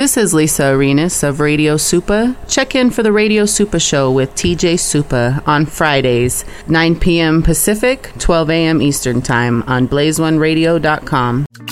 This is Lisa Arenas of Radio Supa. Check in for the Radio Supa Show with TJ Supa on Fridays, 9 p.m. Pacific, 12 a.m. Eastern Time on blaze1radio.com.